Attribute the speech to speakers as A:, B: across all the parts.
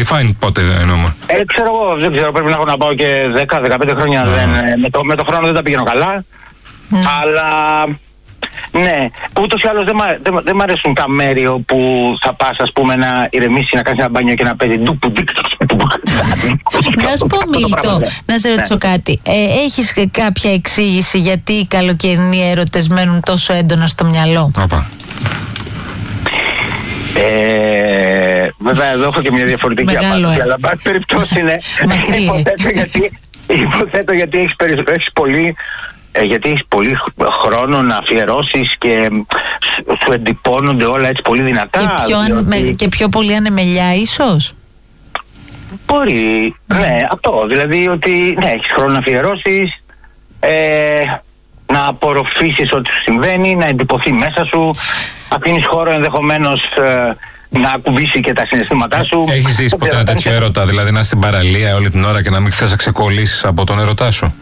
A: Define πότε εννοούμε.
B: Ξέρω εγώ, δεν ξέρω, πρέπει να έχω να πάω και 10-15 χρόνια. Με το χρόνο δεν τα πηγαίνω καλά. Αλλά ναι, ούτως ή άλλως δεν μ' αρέσουν τα μέρη όπου θα πας, ας πούμε, να ηρεμήσεις, να κάνεις ένα μπάνιο και να παίζει
C: Να σου πω, Μίλτο, να σε ρωτήσω κάτι. Έχεις κάποια εξήγηση γιατί οι καλοκαιρινοί έρωτες μένουν τόσο έντονα στο μυαλό?
B: Βέβαια εδώ έχω και μια διαφορετική απάντηση, αλλά εν πάση περιπτώσει είναι υποθέτω γιατί έχεις πολύ χρόνο να αφιερώσεις και σου εντυπώνονται όλα έτσι πολύ δυνατά.
C: Και πιο πολύ ανεμελιά ίσως.
B: Μπορεί, ναι, αυτό. Δηλαδή ότι ναι, έχεις χρόνο να αφιερώσεις, να απορροφήσεις ό,τι σου συμβαίνει, να εντυπωθεί μέσα σου, αφήνεις χώρο ενδεχομένως να ακουμπήσει και τα συναισθήματά σου.
A: Έχεις ζήσει ποτέ ένα τέτοιο έρωτα, δηλαδή να είσαι στην παραλία όλη την ώρα και να μην θες να ξεκολλήσεις από τον έρωτά σου?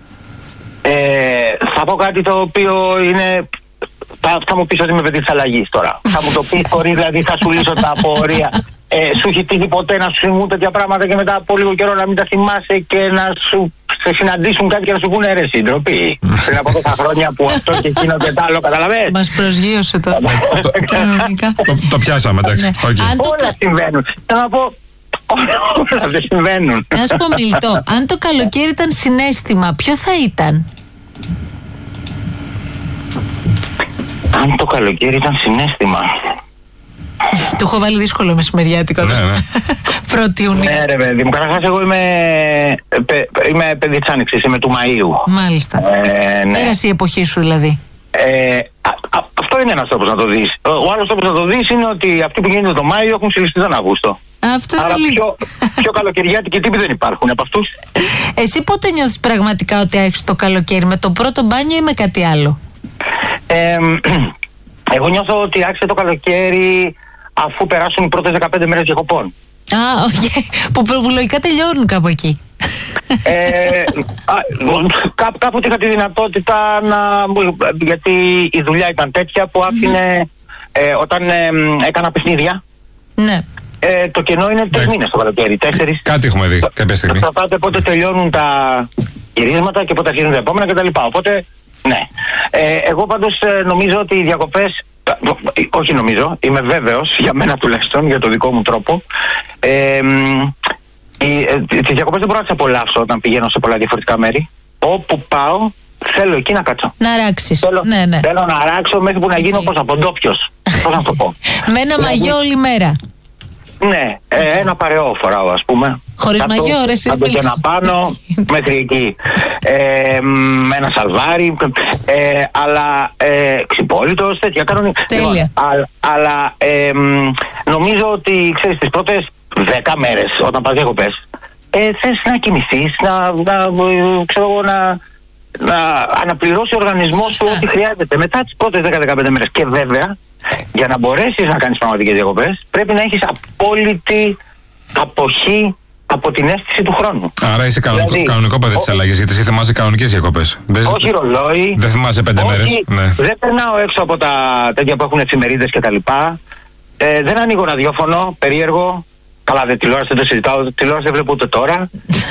B: Θα πω κάτι το οποίο είναι... Θα μου πεις ότι είμαι παιδί της αλλαγής τώρα. Θα μου το πεις χωρίς, δηλαδή θα σου λύσω τα απορία. Σου έχει τύχει ποτέ να σου συμβούν τέτοια πράγματα και μετά από λίγο καιρό να μην τα θυμάσαι και να σου σε συναντήσουν κάποιοι και να σου πούνε ρε συντροπή? Πριν από 10 χρόνια που αυτό και εκείνο και τ' άλλο, καταλαβαίνεις.
C: Μας προσγείωσε τώρα.
A: Το πιάσαμε, εντάξει.
B: Όλα συμβαίνουν. Θα πω, όλα δεν συμβαίνουν.
C: Να σου πω, Μίλτο, αν το καλοκαίρι ήταν συναίσθημα, ποιο θα ήταν?
B: Αν το καλοκαίρι ήταν συναίσθημα.
C: Το έχω βάλει δύσκολο μεσημεριάτικο.
A: Ναι.
C: 1η Ιουνίου.
B: Ναι, ρε παιδί μου. Καταρχάς, εγώ είμαι παιδί της Άνοιξης, είμαι του Μαΐου.
C: Μάλιστα.
B: Ναι.
C: Πέρασε η εποχή σου δηλαδή.
B: Αυτό είναι ένας τρόπος να το δεις. Ο άλλος τρόπος να το δεις είναι ότι αυτοί που γίνονται το Μάιο έχουν συλληφθεί τον Αύγουστο.
C: Αυτό
B: άρα
C: είναι λίγο.
B: Πιο καλοκαιριάτικοι τύποι δεν υπάρχουν από αυτούς.
C: Εσύ πότε νιώθεις πραγματικά ότι έχεις το καλοκαίρι? Με το πρώτο μπάνιο ή με κάτι άλλο?
B: Εγώ νιώθω ότι άρχισε το καλοκαίρι αφού περάσουν οι πρώτες 15 μέρες διακοπών.
C: Που λογικά τελειώνουν κάπου εκεί.
B: Κάποτε είχα τη δυνατότητα γιατί η δουλειά ήταν τέτοια που άφηνε όταν έκανα παιχνίδια.
C: Ναι.
B: Το κενό είναι 3 μήνες το καλοκαίρι, 4.
A: Κάτι έχουμε δει κάποια στιγμή.
B: Εξαρτάται πότε τελειώνουν τα γυρίσματα και πότε αρχίζουν τα επόμενα κτλ. Οπότε, ναι. Εγώ πάντως νομίζω ότι οι διακοπές, όχι νομίζω, είμαι βέβαιος, για μένα τουλάχιστον, για το δικό μου τρόπο, τις διακοπές δεν μπορώ να τις απολαύσω όταν πηγαίνω σε πολλά διαφορετικά μέρη. Όπου πάω, θέλω εκεί να κάτσω.
C: Να αράξεις.
B: Θέλω να αράξω μέχρι που να γίνω όπως από ντόπιος. Πώς να το πω.
C: Με ένα μαγιό όλη μέρα.
B: Ναι, ένα παρεό φοράω, ας πούμε.
C: Χωρίς μαγιό, ρε
B: από και να πάνω μέχρι εκεί. Με ένα σαλβάρι, αλλά ξυπόλυτος, τέτοια κανονικά.
C: Τέλεια.
B: Αλλά νομίζω ότι, ξέρεις, τις πρώτες 10 μέρες όταν πας διακοπές, θες να κοιμηθείς, να αναπληρώσει ο οργανισμός του ό,τι χρειάζεται μετά τις πρώτες 10-15 μέρες. Και βέβαια, για να μπορέσεις να κάνεις πραγματικές διακοπές, πρέπει να έχεις απόλυτη αποχή από την αίσθηση του χρόνου.
A: Άρα είσαι κανονικό παιδί της αλλαγής, γιατί εσύ θυμάσαι κανονικές διακοπές.
B: Όχι ρολόι.
A: Δεν θυμάσαι 5 μέρες. Ναι.
B: Δεν περνάω έξω από τα τέτοια που έχουν εφημερίδες κτλ. Δεν ανοίγω ραδιόφωνο, περίεργο. Καλά, τηλεόραση δεν το συζητάω, τηλεόραση δεν βλέπω ούτε τώρα.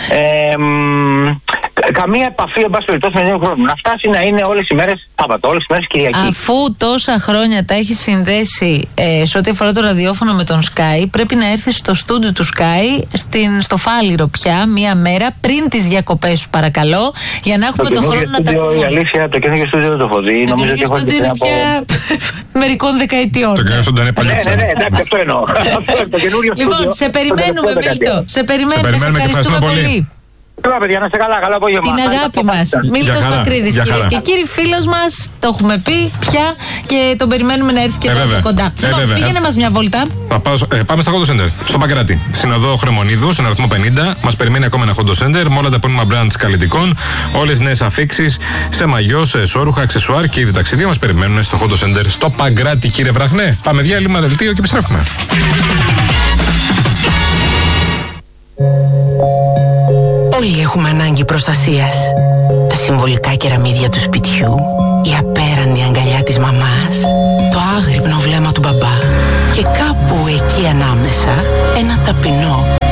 B: Καμία επαφή, εν πάση περιπτώσει, με νέο χρόνο. Να φτάσει να είναι όλες οι μέρες Σάββατο, όλες οι μέρες Κυριακή.
C: Αφού τόσα χρόνια τα έχει συνδέσει σε ό,τι αφορά το ραδιόφωνο με τον Sky, πρέπει να έρθεις στο στούντιο του Sky, στο Φάληρο πια, μία μέρα πριν τις διακοπές σου, παρακαλώ, για να έχουμε τον χρόνο να τα πούμε.
B: Η αλήθεια, το καινούργιο στούντιο δεν το έχω δει.
C: Το καινούργιο στούντιο είναι πια μερικών δεκαετιών.
A: Το καινούργιο στούντιο είναι παλιό.
B: Ναι, εντάξει, αυτό εννοώ.
C: Λοιπόν, σε περιμένουμε, Μίλτο. Σε περιμένουμε, σε ευχαριστούμε πολύ.
B: Καλά, παιδιά, να είστε καλά, καλό απόγευμα.
C: Την αγάπη μας. Μίλτος Μακρύδης, κυρίες και κύριοι, φίλος μας, το έχουμε πει πια και τον περιμένουμε να έρθει και εδώ πιο κοντά. Λοιπόν, πήγαινε μας μια βόλτα.
A: Πάμε στα Hot Center, στο Παγκράτη. Συνοδό Χρεμονίδου, στον αριθμό 50. Μας περιμένει ακόμα ένα Hot Center με όλα τα επώνυμα brands καλλιτικών, όλες τις νέες αφίξεις σε μαγιό, σε εσώρουχα, αξεσουάρ και είδη ταξιδία. Μας περιμένουν στο Hot Center, στο Παγκράτη, κύριε Βραχνέ. Πάμε διάλειμμα, δελτίο και επιστρέφουμε.
D: Όλοι έχουμε ανάγκη προστασίας. Τα συμβολικά κεραμίδια του σπιτιού, η απέραντη αγκαλιά της μαμάς, το άγρυπνο βλέμμα του μπαμπά και κάπου εκεί ανάμεσα ένα ταπεινό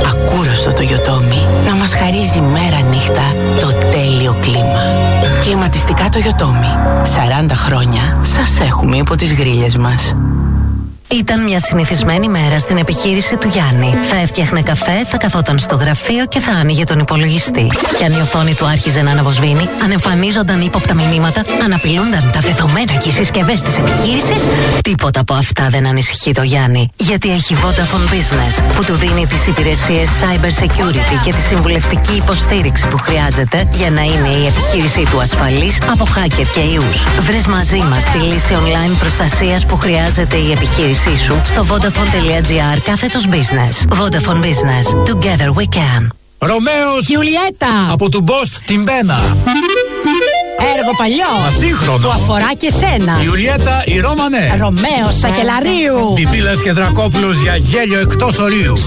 D: το Yotomi να μας χαρίζει μέρα νύχτα το τέλειο κλίμα. Κλιματιστικά το Yotomi. 40 χρόνια σας έχουμε υπό τις γρίλες μας.
E: Ήταν μια συνηθισμένη μέρα στην επιχείρηση του Γιάννη. Θα έφτιαχνε καφέ, θα καθόταν στο γραφείο και θα άνοιγε τον υπολογιστή. Κι αν η οθόνη του άρχιζε να αναβοσβήνει, αν εμφανίζονταν ύποπτα μηνύματα, αν απειλούνταν τα δεδομένα και οι συσκευές της επιχείρησης, τίποτα από αυτά δεν ανησυχεί το Γιάννη. Γιατί έχει Vodafone Business, που του δίνει τις υπηρεσίες cyber security και τη συμβουλευτική υποστήριξη που χρειάζεται για να είναι η επιχείρησή του ασφαλής από hacker και ιούς. Βρες μαζί μας τη λύση online προστασίας που χρειάζεται η επιχείρηση σου στο vodafone.gr/business. Vodafone Business. Together we can.
F: Ρωμαίος
G: Γιουλιέτα
F: από του Μπόστ την Μπένα.
G: Έργο παλιό
F: Ασύγχρονο
G: που αφορά και σένα.
F: Ιουλιέτα η Ρώμανε.
G: Ρωμαίος Σακελαρίου.
F: Πιπίλας και Δρακόπουλος για γέλιο εκτός ορίου.